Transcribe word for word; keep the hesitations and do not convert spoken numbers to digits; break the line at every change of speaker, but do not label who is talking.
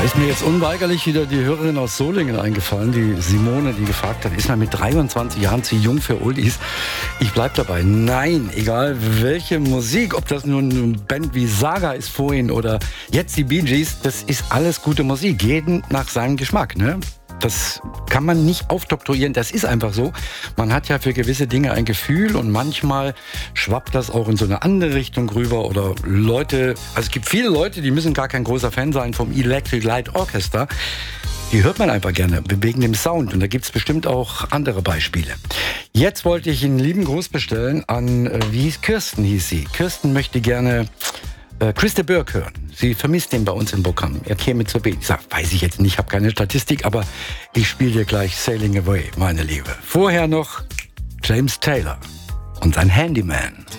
Ist mir jetzt unweigerlich wieder die Hörerin aus Solingen eingefallen, die Simone, die gefragt hat, ist man mit dreiundzwanzig Jahren zu jung für Oldies? Ich bleib dabei. Nein, egal welche Musik, ob das nun eine Band wie Saga ist vorhin oder jetzt die Bee Gees, das ist alles gute Musik. Jeden nach seinem Geschmack, ne? Das kann man nicht aufdoktorieren, das ist einfach so. Man hat ja für gewisse Dinge ein Gefühl und manchmal schwappt das auch in so eine andere Richtung rüber oder Leute, also es gibt viele Leute, die müssen gar kein großer Fan sein vom Electric Light Orchestra. Die hört man einfach gerne, wegen dem Sound. Und da gibt's bestimmt auch andere Beispiele. Jetzt wollte ich einen lieben Gruß bestellen an, äh, wie hieß Kirsten, hieß sie. Kirsten möchte gerne äh, Chris de Burgh hören. Sie vermisst den bei uns im Programm. Er käme zur B. Ich sag, weiß ich jetzt nicht, habe keine Statistik, aber ich spiele dir gleich Sailing Away, meine Liebe. Vorher noch James Taylor und sein Handyman.